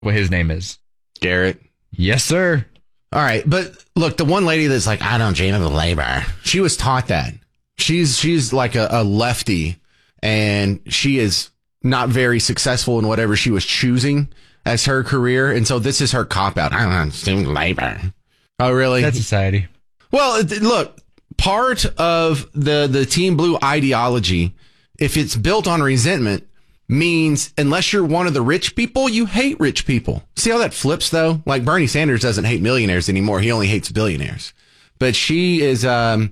what his name is. Garrett. Yes, sir. All right. But look, the one lady that's like, I don't dream of labor. She was taught that. She's like a lefty, and she is not very successful in whatever she was choosing as her career. And so this is her cop out. I don't dream of labor. Oh, really? That's society. Well, look, part of the Team Blue ideology, if it's built on resentment, means unless you're one of the rich people, you hate rich people. See how that flips, though? Like Bernie Sanders doesn't hate millionaires anymore. He only hates billionaires. But she is, no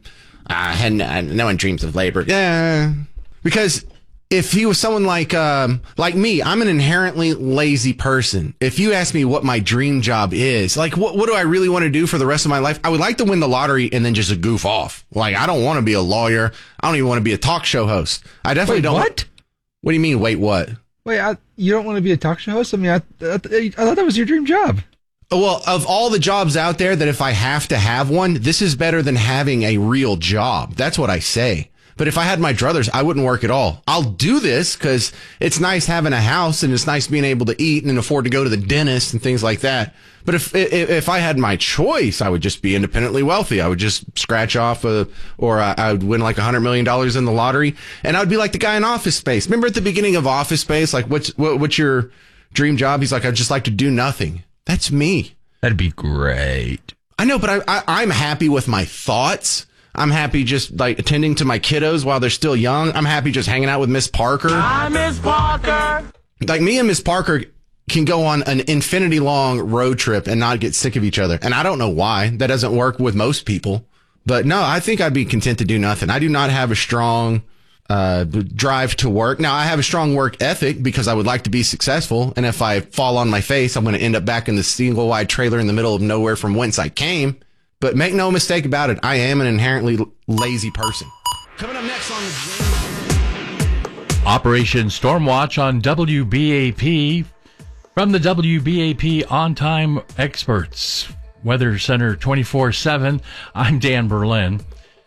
one dreams of labor. Yeah. Because if he was someone like me, I'm an inherently lazy person. If you ask me what my dream job is, like what do I really want to do for the rest of my life? I would like to win the lottery and then just goof off. Like, I don't want to be a lawyer. I don't even want to be a talk show host. I definitely don't. What? What do you mean, wait, what? Wait, you don't want to be a talk show host? I mean, I thought that was your dream job. Well, of all the jobs out there, that if I have to have one, this is better than having a real job. That's what I say. But if I had my druthers, I wouldn't work at all. I'll do this because it's nice having a house and it's nice being able to eat and afford to go to the dentist and things like that. But if I had my choice, I would just be independently wealthy. I would just scratch off or I would win like $100 million in the lottery, and I would be like the guy in Office Space. Remember at the beginning of Office Space, like what's your dream job? He's like, I'd just like to do nothing. That's me. That'd be great. I know, but I'm happy with my thoughts. I'm happy just like attending to my kiddos while they're still young. I'm happy just hanging out with Miss Parker. Hi, Miss Parker. Like me and Miss Parker can go on an infinity long road trip and not get sick of each other. And I don't know why. That doesn't work with most people. But no, I think I'd be content to do nothing. I do not have a strong drive to work. Now, I have a strong work ethic because I would like to be successful. And if I fall on my face, I'm going to end up back in the single wide trailer in the middle of nowhere from whence I came. But make no mistake about it, I am an inherently lazy person. Coming up next on the Operation Stormwatch on WBAP. From the WBAP On-Time Experts, Weather Center 24/7, I'm Dan Berlin.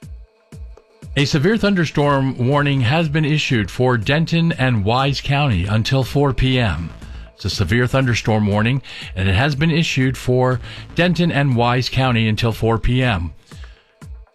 A severe thunderstorm warning has been issued for Denton and Wise County until 4 p.m. It's a severe thunderstorm warning, and it has been issued for Denton and Wise County until 4 p.m.